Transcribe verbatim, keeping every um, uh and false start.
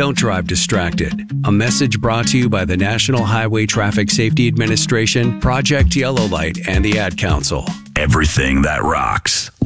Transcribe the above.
Don't drive distracted. A message brought to you by the National Highway Traffic Safety Administration, Project Yellow Light, and the Ad Council. Everything that rocks.